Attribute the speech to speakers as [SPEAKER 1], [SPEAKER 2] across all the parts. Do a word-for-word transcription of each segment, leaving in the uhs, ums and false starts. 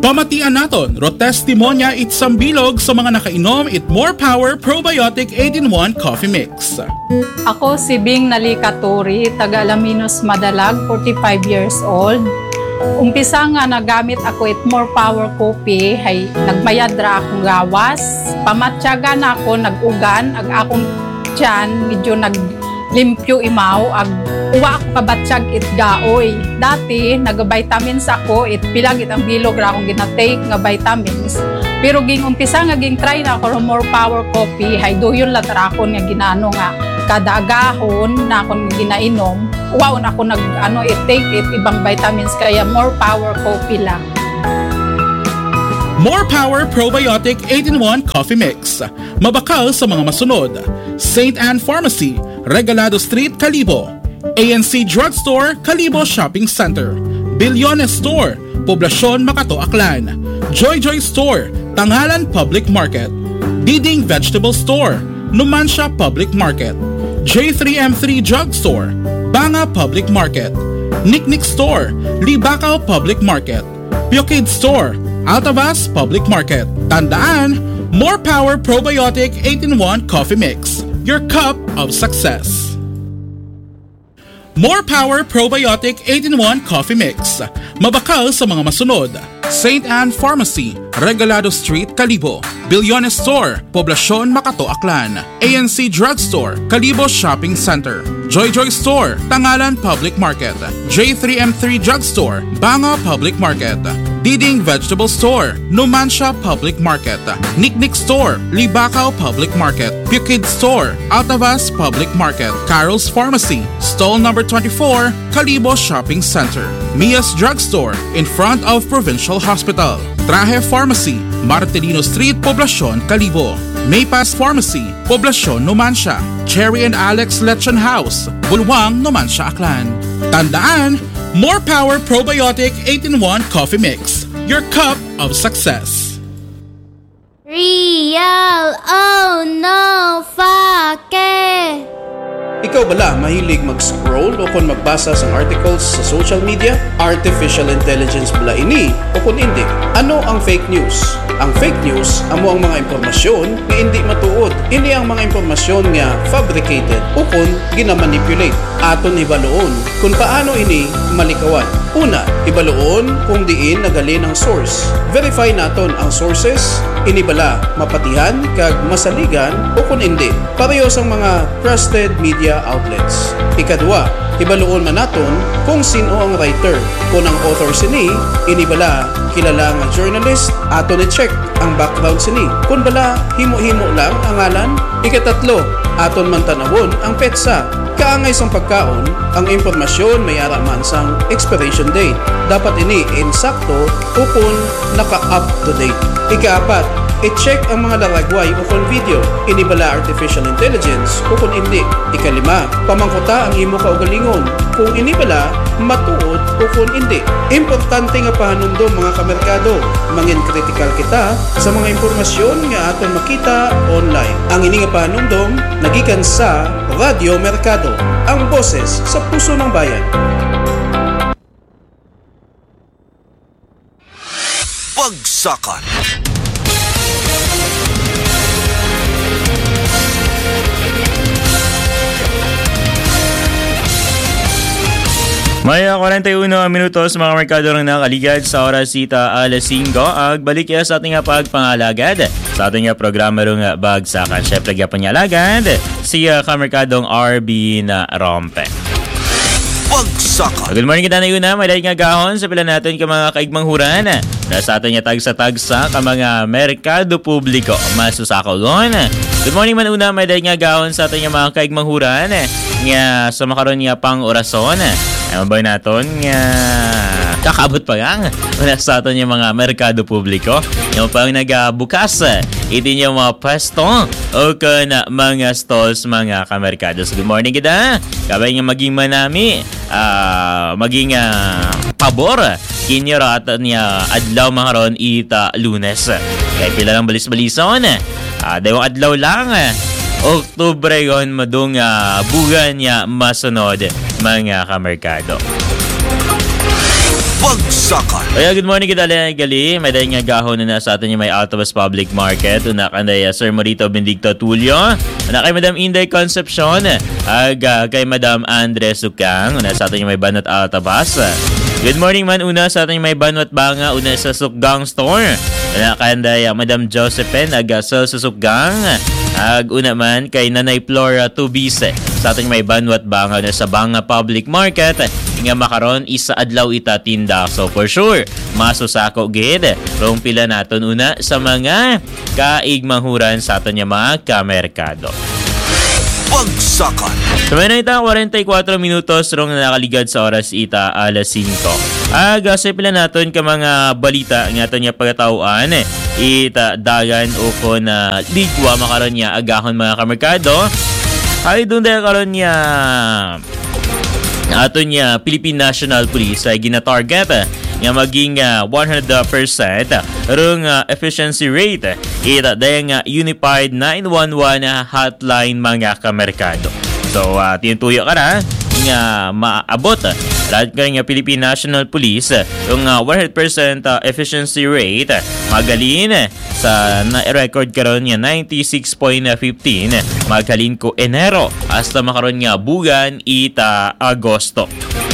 [SPEAKER 1] Pamatian naton, ro testimonya itsang bilog sa mga nakainom it More Power Probiotic eight in one Coffee Mix.
[SPEAKER 2] Ako si Bing Nalikaturi, taga Alaminos Madalag, forty-five years old. Umpisa nga nagamit ako it More Power Coffee, hay nagmayad ra akong gawas. Pamatyaga na ako, nag-ugan, ag akong tiyan, medyo naglimpyo imaw, ag uwa ako kabatsyag it gaoy. Dati, nag-vitamins ako, it pilag it ang bilog ra akong ginatake nga vitamins. Pero ging umpisa nga ging try na ako More Power Coffee, hay doyon latara ako nga ginano nga kada agahon na akong ginainom. Uwaon ako nag ano it take it ibang vitamins kaya More Power Coffee lang.
[SPEAKER 1] More Power Probiotic eight in one Coffee Mix. Mabakal sa mga masunod. Saint Anne Pharmacy, Regalado Street, Calibo. A N C Drugstore, Calibo Shopping Center. Bilyones Store, Poblacion, Makato, Aklan. Joy Joy Store, Tangalan Public Market. Diding Vegetable Store, Numancia Public Market. J three M three Drugstore, Banga Public Market. Nicknick Store, Libacao Public Market. Piokid Store, Altavas Public Market. Tandaan, More Power Probiotic eight in one Coffee Mix. Your cup of success. More Power Probiotic eight in one Coffee Mix. Mabakal sa mga masunod. Saint Anne Pharmacy, Regalado Street, Calibo. Bilyones Store, Poblacion, Makato, Aklan. A N C Drugstore, Calibo Shopping Center. Joy Joy Store, Tangalan Public Market. J three M three Drugstore, Banga Public Market. Diding Vegetable Store, Numancia Public Market. Nicknick Store, Libacao Public Market. Piokid Store, Altavas Public Market. Carol's Pharmacy, Stall number twenty-four, Calibo Shopping Center. Mia's Drugstore, in front of Provincial Hospital. Traje Pharmacy, Martelino Street, Poblacion, Calibo. Maypass Pharmacy, Poblacion, Numancia. Cherry and Alex Lechon House, Bulwang, Numancia, Aklan. Tandaan, More Power Probiotic eight in one Coffee Mix. Your cup of success.
[SPEAKER 3] Real, oh no, fuck it.
[SPEAKER 4] Ikaw bala mahilig mag-scroll o kung magbasa sa articles sa social media? Artificial intelligence bala ini o kung hindi? Ano ang fake news? Ang fake news amo ang mga impormasyon nga hindi matuod. Ini ang mga impormasyon nga fabricated o kung ginamanipulate. Aton ibaloon kung paano ini malikawan. Una, ibaloon kung diin nagalin ang source. Verify naton ang sources, inibala mapatihan kag masaligan o kung hindi. Pareho sa mga trusted media outlets. Ikadua, ibaloon man naton kung sino ang writer. Kung ang author sini, inibala kilala nga journalist, aton i-check ang background sini. Kung bala himo-himo lang ang ngalan. Ikatatlo, aton man tanawon ang petsa. Kaangay sang pagkaon, ang impormasyon may araman sang expiration date. Dapat ini insakto o kung naka-up to date. Ikaapat, i-check ang mga laragway o kung video. Inibala artificial intelligence o kung hindi. Ikalima, pamangkuta ang imo kaugalingon. Kung inibala, matuod o kung hindi. Importante nga pahanumdom mga kamerkado. Mangin critical kita sa mga impormasyon nga aton makita online. Ang ini nga pahanumdom, nagikan sa Radio Mercado, ang boses sa puso ng bayan.
[SPEAKER 5] Bagsakan.
[SPEAKER 6] May forty-one minutos mga merkado rin nakaligad sa oras sita alas singko. Agbalik ya sa ating pagpangalagad sa ating programa rin Bagsakan. Siyempre pa niya alagad siya kamerkadong R B na Rompe.
[SPEAKER 5] Bagsakan.
[SPEAKER 6] Good morning kita na yun na. May dahil nga gahon sa pila natin ka mga kaigmang huran na sa atin niya tagsa-tagsa ka mga merkado publiko. Masusakaw Good morning man una. May dahil nga gahon sa atin niya mga kaigmang huran nga sa makaroon niya pang orason. Ay mabay natin nga kakabot pa lang wala sa atin yung mga merkado publiko yung pang nagabukas iti niya mga pwesto o na mga stalls mga kamerkado. So good morning kita kabay nga maging manami uh, maging uh, pabor kinyo ra at niya adlaw mga ron ita Lunes kaya pila lang balis-balison uh, dayong adlaw lang Oktubre yon madung uh, bugan niya masunod mga kamerkado.
[SPEAKER 5] Bagsakan.
[SPEAKER 6] Kaya good morning kita lang gali. May dahil nga gahon na sa atin yung may Altabas Public Market. Una kanday uh, Sir Morito Benedicto Tulio. Una kay Madam Inday Concepcion. Ag uh, kay Madam Andres Sukang. Una sa atin yung may Banat Altabas. Good morning man una sa atin yung may Banat Banga. Una sa Sukgang Store. Una kanday uh, Madam Josephine. Ag uh, sa Sukgang. Ag una man kay Nanay Flora Tubise. Sa ating may Banwat Banga na sa Banga Public Market nga makaron isa adlaw ita tinda. So for sure masusako gid rong pila naton una sa mga kaigmanghuran sa aton nga mga kamerkado.
[SPEAKER 5] Bagsakan.
[SPEAKER 6] So may na ita forty-four minutos rong nakaligad sa oras ita alas five. Aga sa pila naton ka mga balita nga aton nga pagkatauan ita dagan o ko na ligwa makaron niya agahon mga kamerkado. Ay doon dahil karon niya ato niya Philippine National Police ay gina-target nga maging uh, one hundred percent rung uh, efficiency rate ita dahil nga Unified nine one one hotline mga kamerkado. So uh, tinutuyo ka na nga maabot lahat ka nga Philippine National Police yung uh, one hundred percent uh, efficiency rate magalin sa na-record karon nga ninety-six point one five magalin ko Enero hasta makaron nga bugan ita Agosto.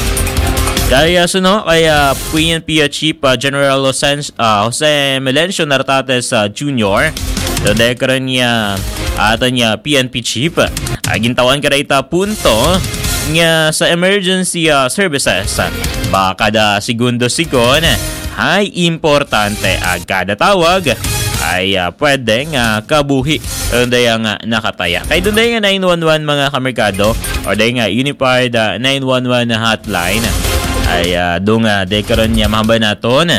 [SPEAKER 6] Kaya suno kaya P N P Chief uh, General Jose, uh, Jose Melencio Nartates uh, Junior so dahil karon nga ato niya P N P Chief uh, gintawan ka ita punto nga sa emergency uh, services ba kada segundo sikon ay importante ang kada tawag ay uh, pwedeng uh, kabuhi doon dahil nga nakataya. Kaya doon dahil nga nine one one mga kamerkado o dahil nga Unified uh, nine one one hotline ay uh, doon nga dahil karon niya mahaba naton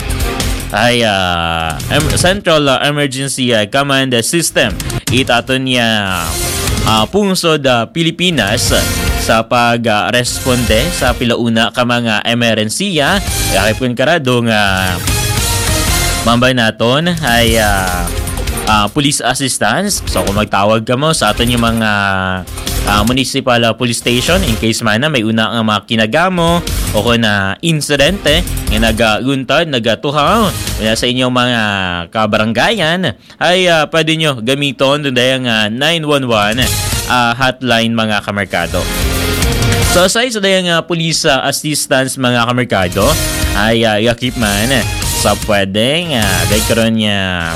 [SPEAKER 6] ay uh, Central uh, Emergency uh, Command System itaton niya uh, pungsod uh, Pilipinas sa pag-responde uh, sa pilauna ka mga emerhensiya. Kaya kung karado nga mambay naton ay uh, uh, police assistance. So kung magtawag ka mo sa aton yung mga uh, municipal uh, police station in case man na may una nga mga kinagamo o kung na insidente nga nagaguntad, nagatuhaw sa inyong mga kabaranggayan ay uh, pwede nyo gamiton doon dahil nga nine one one uh, hotline mga kamerkado. So sa isa dahil nga police uh, assistance mga kamerkado ay uh, yakip man sa pwedeng uh, dahil karon niya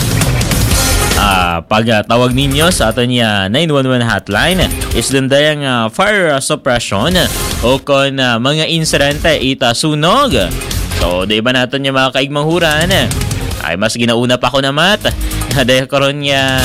[SPEAKER 6] uh, pagtawag uh, ninyo sa ato niya nine one one hotline is din dahil nga uh, fire suppression o kung uh, mga insidente ita sunog. So di ba natin niya mga kaigmanghuran ay mas ginauna pa ako na mat dahil karon niya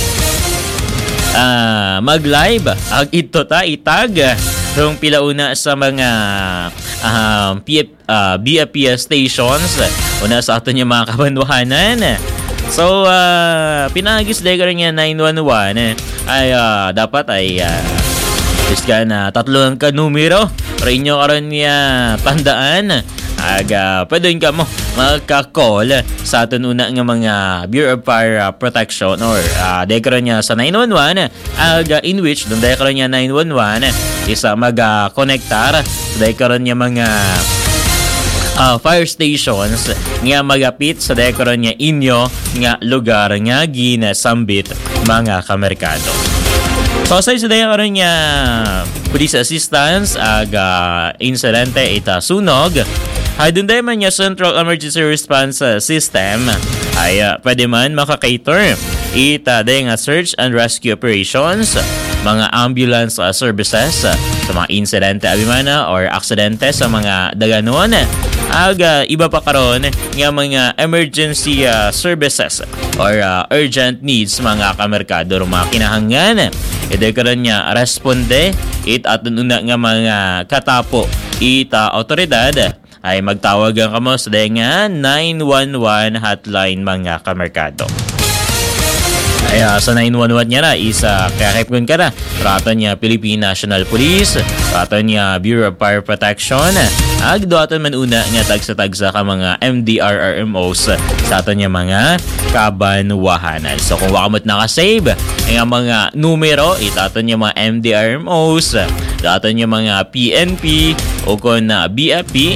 [SPEAKER 6] uh, mag-live ag ito ta itag rong pilauna sa mga um, P F, uh, B F P S stations una sa ato niya mga kabanwahanan. So uh, pinagis dahil niya nine one one ay uh, dapat ay uh, is ka na tatlo lang ka numero rin nyo karon niya tandaan aga pwede ka mo magka-call sa aton una nga mga Bureau of Fire uh, Protection or uh, dahil karon niya sa nine one one aga in which doon dahil karon niya nine one one isa mag-connectar uh, dahil karon niya mga uh, fire stations nga magapit sa dahil karon niya inyo nga lugar nga ginasambit mga kamerkado. So sa isa dahil karon niya police assistance aga insidente ita sunog ay doon dahil man niya Central Emergency Response System ay uh, pwede man makakater ita dahil nga search and rescue operations mga ambulance uh, services uh, sa mga insidente abimana or aksidente sa mga daganon aga iba pa karon nga mga emergency uh, services or uh, urgent needs mga kamerkado mga kinahanglan ide karon niya responde it aton una nga mga katapo ita autoridad ay magtawag ang kamo sa nga nine one one hotline mga kamerkado. Ay uh, sa nine one one niya na isa kaya kipon ka na rato niya Philippine National Police, rato niya Bureau of Fire Protection ag doaton man una nga tagsa-tagsa ka mga M D R R M Os sa ato niya mga kabanwahanan. So kung wakamot nakasave nga mga numero itaton niya mga M D R R M Os, daton niya mga P N P o kung na B F P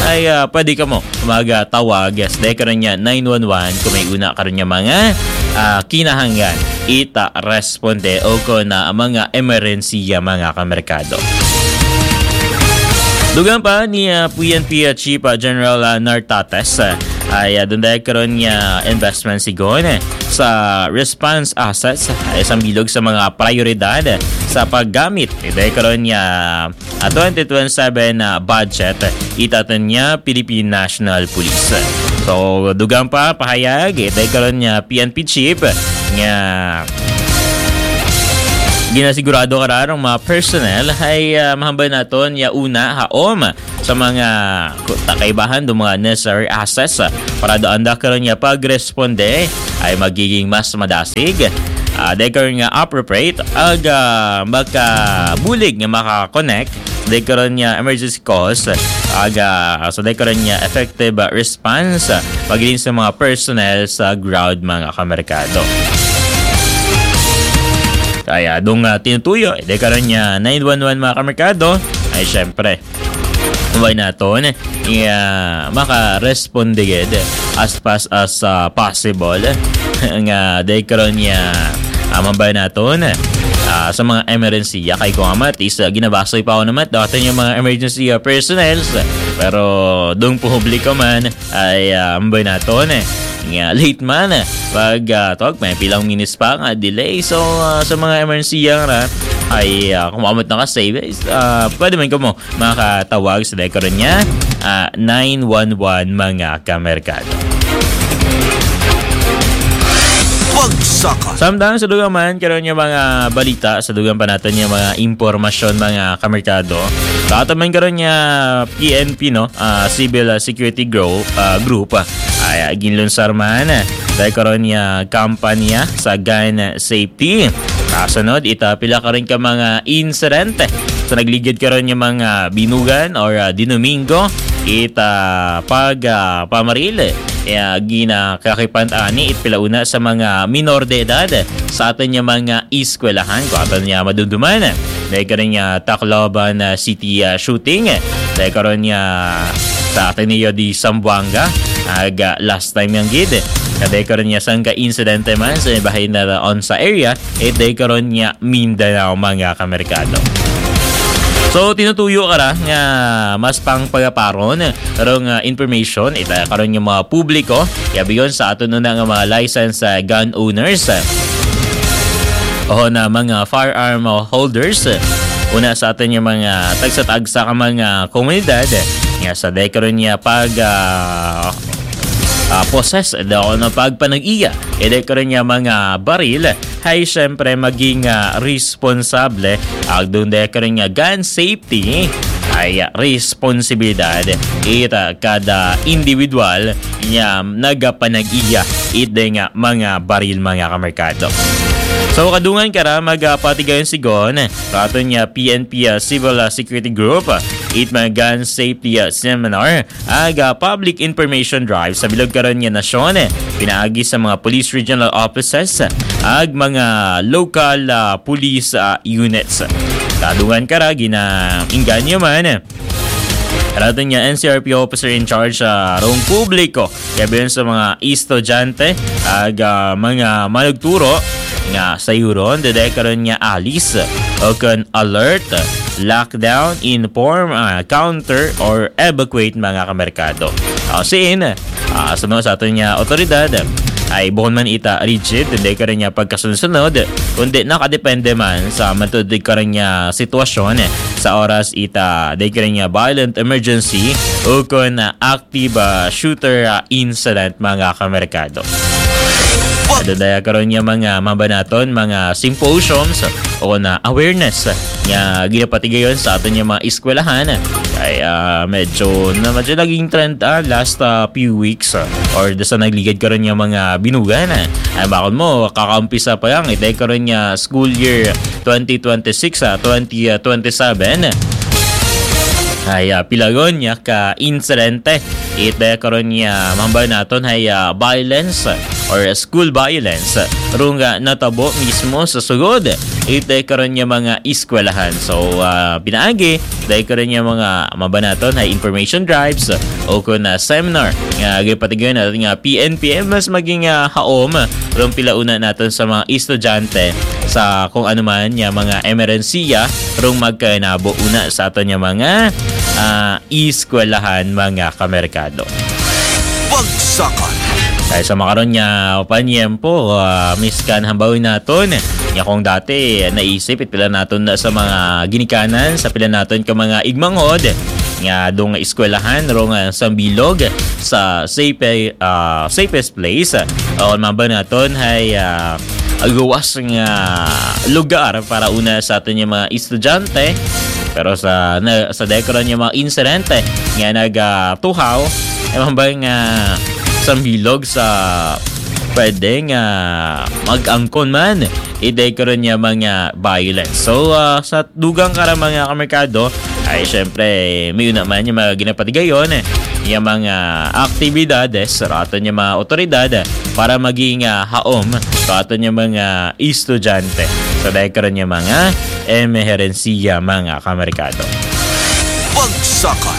[SPEAKER 6] ay uh, pwede ka mo magatawag yes, dahil ka rin niya nine one one kung may una ka rin niya mga uh, kinahanggan ita responde o kung na mga emerhensiya mga kamerkado. Dugang pa ni uh, P N P uh, Chief uh, General uh, Nartates uh, ay uh, doon dahil karoon niya investment sigon eh, sa response assets ay isang bilog sa mga prioridad eh, sa paggamit. Eh, dahil karoon niya uh, twenty twenty-seven uh, budget eh, itatan niya Philippine National Police. So dugang pa pahayag eh, dahil karoon niya P N P Chief eh, niya ginasigurado ka rin ang mga personnel ay uh, mahambay naton ya una haom sa mga takaibahan do mga necessary assets uh, para doon da karon niya pagresponde ay magiging mas madasig uh, dahil karon nga appropriate ag uh, makabulig nga maka-connect dahil karon niya emergency calls ag uh, so dahil karon niya effective uh, response uh, pagdating sa mga personnel sa ground mga kamerkado. Kaya doon uh, tinutuyo, eh, dekaran niya nine one one mga kamerkado, ay syempre, umay natin, uh, maka-responde as fast as uh, possible. Nga, dekaran niya, uh, mabay natin, uh, sa mga emergency. Kay ko amat, is uh, ginabasoy pa ako naman, dati yung mga emergency uh, personnel. Pero doon publiko man, ay uh, mabay natin, eh. Nga late man eh. Pag uh, tawag may pilang minutes pa nga delay. So uh, sa mga emergency yang ra ay uh, kung maamot na ka save uh, pwede man ko mo makatawag sa dekoran niya uh, nine one one mga kamerkado.
[SPEAKER 5] Bagsakan.
[SPEAKER 6] Samtang sa dugang man, karoon yung mga balita, sa dugang pa natin yung mga impormasyon mga kamerkado. Kataman karoon niya P N P, no? Uh, Civil Security Group, uh, group ay uh, ginlunsar man. Dahil karoon niya kampanya sa gun safety. Kasunod, itapila ka rin ka mga incident. So nagligid karoon yung mga binugan or uh, dinomingo. Ita pag uh, pamaril kaya gina kakipantani itpilauna sa mga minor de edad sa atin niya mga eskwelahan ko atin niya madunduman dahil karon niya Tacloban uh, City uh, shooting dahil karon niya sa atin niya di Zamboanga ag uh, last time yung gid dahil karon niya sang ka incident man sa bahay na on sa area eh dahil karon niya Mindanao mga kamerkado. So tinutuyo ka ra nga mas pang pagaparon karong uh, information ita karon yung mga publiko yabiyon sa aton na nga mga licensed uh, gun owners o na mga firearm holders una sa aton yung mga tagsa-tagsa ka mga komunidad nga sa day karon niya pag uh, Uh, possess daw na pagpanag-iya ede ko rin niya mga baril ay syempre maging uh, responsable ag doon de ko rin niya gun safety ay uh, responsibilidad ita kada individual niya nagapanag-iya ide nga mga baril mga kamerkado. So kadungan ka ra magpatigayon sigon kato niya P N P uh, Civil uh, Security Group uh, it mga gun safety uh, seminar aga public information drive sa bilog karon niya nasyon eh, pinaagi sa mga police regional offices ag mga local uh, police uh, units. Kadungan ka ra gina inganyo man Rato niya N C R P officer in charge sa uh, rong publiko yabiyon sa mga estudyante ag uh, mga manugturo nga sa yuron dede karon niya alis o kan alert, lockdown, inform, uh, counter or evacuate mga kamerkado. Uh, siin uh, sunod sa aton niya otoridad ay bukod man ita rigid dede karon niya pagkasunod kundi nakadepende man sa matudig karon niya sitwasyon sa oras ita dede karon niya violent emergency o kan uh, active uh, shooter uh, incident mga kamerkado. Daya karon niya mga mabanaton, mga symposiums o na awareness nga ginapatigayon sa aton niya mga eskwelahan. Kaya uh, medyo na medyo naging trend uh, last uh, few weeks uh, or sa nagligid karon niya mga binugan. Ay bakit mo kakaumpisa pa lang ite karon niya school year twenty twenty-six uh, twenty twenty-seven. Ay uh, pilagon niya ka insidente ite karon niya mambay naton ay uh, violence or school violence rung uh, natabo mismo sa sugod ite karon niya mga eskwelahan. So uh, pinaagi dahil karon niya mga mabanaton hay information drives o kun uh, seminar nga gipatigayon natin nga P N P mas maging uh, haom rung pilauna naton sa mga estudyante sa kung ano man niya mga emerhensiya rung magkanabo una sa aton niya mga uh, eskwelahan mga kamerkado.
[SPEAKER 5] Bagsakan.
[SPEAKER 6] Kaya sa makaroon niya panyempo, uh, miskan hambawin naton niya kung dati naisip it pila naton na sa mga ginikanan sa pila naton ka mga igmanghod nga dong eskwelahan rong uh, sa bilog sa safe uh, safest place o uh, maba naton hay uh, agawas nga lugar para una sa aton yung mga estudyante. Pero sa na, sa dekoran yung mga insidente nga nagatuhaw uh, eh mabay nga sambilog sa pwede nga mag-angkon man i-dekoran niya mga violence. So uh, sa dugang kara mga kamerkado ay syempre may naman yung mga ginapatigayon yung mga aktibidades sa aton yung mga otoridad para maging uh, haom sa aton yung mga estudyante sa dekoran yung mga emerhensiya mga kamerkado.
[SPEAKER 5] Bagsakan.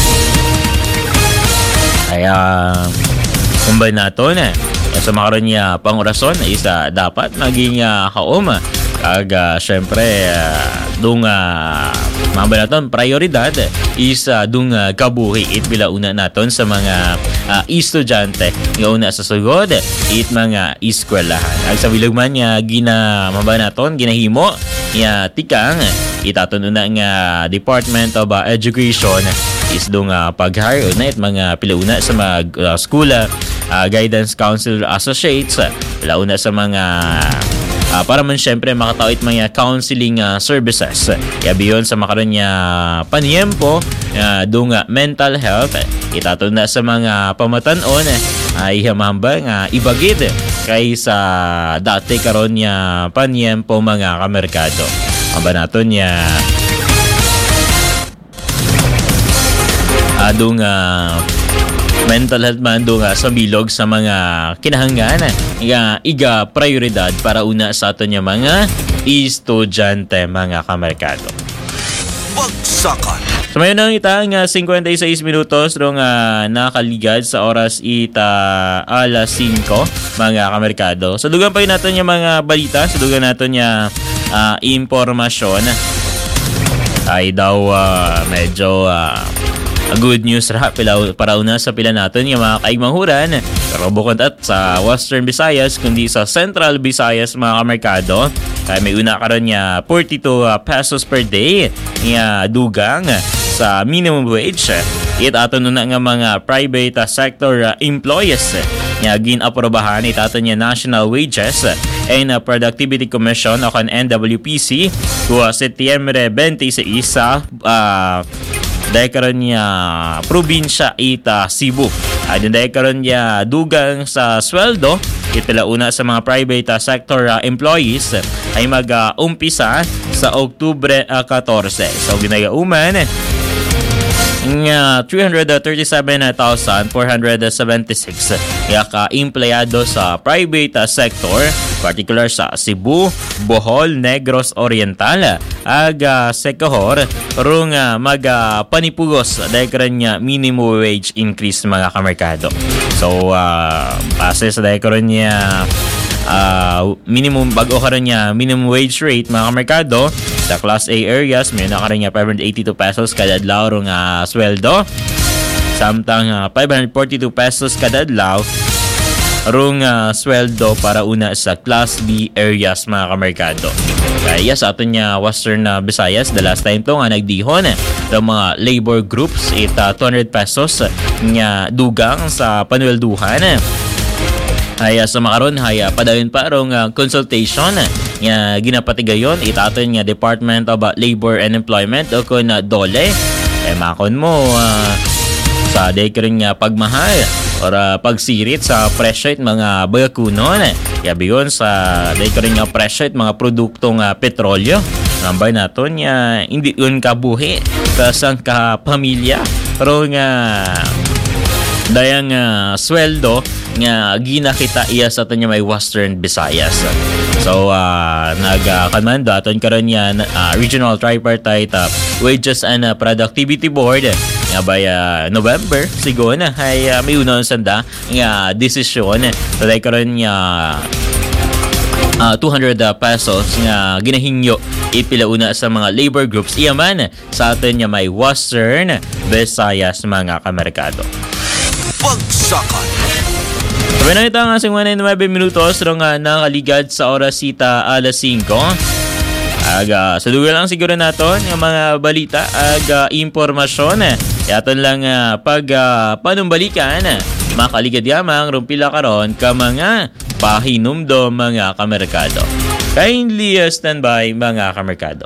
[SPEAKER 6] Kaya kumbay nato na sa makaroon niya pangurason isa dapat maging uh, kaom kag uh, syempre uh, dung uh, mamba naton prioridad isa dung uh, kabuhi it bila una naton sa mga uh, estudyante nga una sa sugod it mga eskwelahan. Ag sa bilog man nga gina mamba naton ginahimo nga tikang itaton una nga Department of uh, Education is dung uh, pag-hire una it mga pilauna sa mga uh, school uh, guidance council associates uh, pilauna sa mga uh, para man syempre makatawit mga counseling uh, services yabi yun sa makaroon niya paniempo uh, dung uh, mental health uh, itaton na sa mga pamatanon uh, ay hamamba nga ibagid kay sa dati karon niya paniempo mga kamerkado. Aba naton niya adong uh, mental health man do nga sa bilog sa mga kinahanglan nga iga prioridad para una sa aton yung mga estudyante mga kamerkado.
[SPEAKER 5] Bagsakan.
[SPEAKER 6] So mayon nang ita nga fifty-six minutos rong uh, nakaligad sa oras ita alas cinco mga kamerkado. So dugan pa yun natin yung mga balita, so dugan natin yung uh, impormasyon ay daw uh, medyo uh, good news ra pila para una sa pila natin yung mga kaigmanghuran pero bukod at sa Western Visayas kundi sa Central Visayas mga kamerkado kaya may una karon niya forty-two pesos per day nga dugang sa minimum wage it aton na nga mga private sector employees nga ginaprobahan it aton niya National Wages and Productivity Commission o kan N W P C kuha Setyembre twenty-six sa uh, dahil karon niya probinsya ita Cebu. Ay dahil karon niya dugang sa sweldo itila una sa mga private sector uh, employees ay mag-umpisa uh, sa Oktubre uh, fourteen. So ginagauman nga three hundred thirty-seven thousand four hundred seventy-six ya ka empleyado sa private sector particular sa Cebu, Bohol, Negros Oriental ag uh, Secahor rung uh, magpanipugos uh, dahil karon niya minimum wage increase mga kamerkado. So uh, base sa dahil karon niya uh, minimum bago karon niya minimum wage rate mga kamerkado sa Class A areas may na karon niya five hundred eighty-two pesos kada adlaw rung uh, sweldo samtang uh, five hundred forty-two pesos kada adlaw rung uh, sweldo para una sa Class B areas mga kamerkado. Kaya sa aton niya Western uh, Visayas the last time to nga nagdihon eh, ng mga labor groups it uh, two hundred pesos nga dugang sa panwelduhan eh. Ay sa makaron hay padawin pa rong uh, consultation nga ginapatigayon itaton nga Department of uh, Labor and Employment o kun uh, DOLE eh makon mo uh, sa dekring nga pagmahal or uh, pagsirit sa presyo at mga bagakunon eh. Yabi yun sa dekring nga presyo at mga produktong uh, petrolyo nambay naton nga hindi yun kabuhi kasang ka pamilya pero nga dayang uh, sweldo nga ginakita iya sa aton may Western Visayas. So uh, nag-command uh, aton karon yan uh, Regional Tripartite uh, Wages and uh, Productivity Board nga by uh, November siguro na ay uh, may unang sanda nga desisyon so dahil karon nga uh, two hundred pesos nga ginahingyo ipilauna sa mga labor groups iyaman sa aton nga may Western Visayas mga kamerkado.
[SPEAKER 5] Bagsakan.
[SPEAKER 6] Sabi na ito ang asing one and nine minutos rong uh, nakaligad sa orasita alas singko. Aga, sa dulo lang siguro naton yung mga balita aga impormasyon. Yaton lang uh, pag uh, panumbalikan makaligad yamang rumpila karon ka mga pahinumdom mga kamerkado. Kindly uh, stand by mga kamerkado.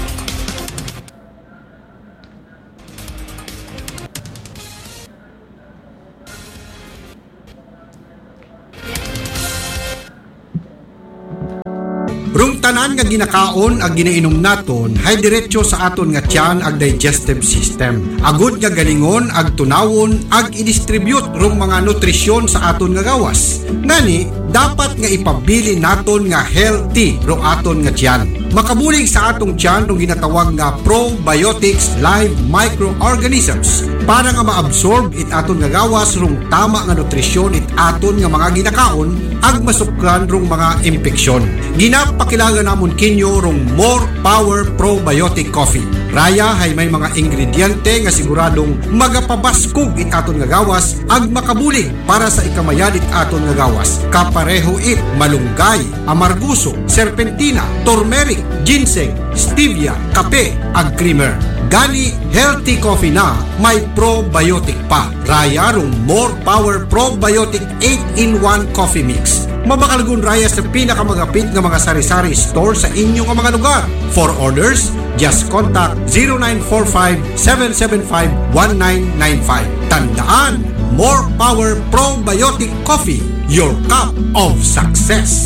[SPEAKER 7] Rung tanan nga ginakaon ag ginainom naton hay diretso sa aton nga tiyan ag digestive system. Agud nga galingon ag tunawon ag i-distribute rung mga nutrisyon sa aton nga gawas. Ngani dapat nga ipabili naton nga healthy rung aton nga tiyan. Makabulig sa atong tiyan rung ginatawag nga probiotics live microorganisms para nga ma-absorb it aton nga gawas rung tama nga nutrisyon it aton nga mga ginakaon ag masukran rung mga impeksyon. Ginapakilala namon kinyo rung More Power Probiotic Coffee. Raya hay may mga ingrediente nga siguradong magapabaskog it aton nga gawas ag makabulig para sa ikamayad it aton nga gawas. Kapareho it malunggay, amarguso, serpentina, turmeric, ginseng, stevia, kape ag creamer. Gani healthy coffee na may probiotic pa. Raya rung More Power Probiotic eight in one Coffee Mix. Mabakalagun raya sa pinakamagapit nga mga sari-sari store sa inyong mga lugar. For orders, just contact zero nine four five, seven seven five, one nine nine five. Tandaan, More Power Probiotic Coffee, your cup of success.